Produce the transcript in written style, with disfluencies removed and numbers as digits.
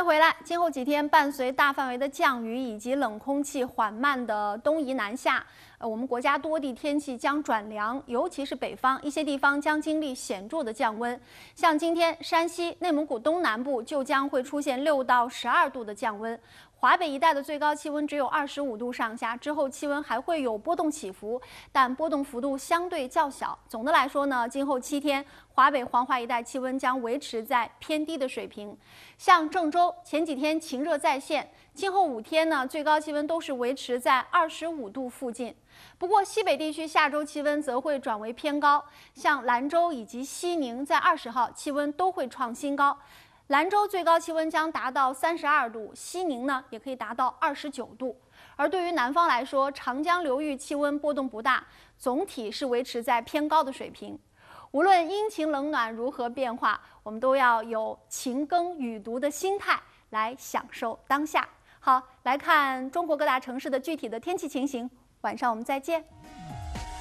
欢迎回来。今后几天，伴随大范围的降雨以及冷空气缓慢的东移南下，我们国家多地天气将转凉，尤其是北方一些地方将经历显著的降温。像今天，山西、内蒙古东南部就将会出现6到12度的降温。 华北一带的最高气温只有25度上下，之后气温还会有波动起伏，但波动幅度相对较小。总的来说呢，今后7天，华北、黄华一带气温将维持在偏低的水平。像郑州前几天晴热再现，今后5天呢，最高气温都是维持在25度附近。不过西北地区下周气温则会转为偏高，像兰州以及西宁在20号气温都会创新高。 兰州最高气温将达到32度，西宁呢也可以达到29度。而对于南方来说，长江流域气温波动不大，总体是维持在偏高的水平。无论阴晴冷暖如何变化，我们都要有勤耕雨读的心态来享受当下。好，来看中国各大城市的具体的天气情形。晚上我们再见。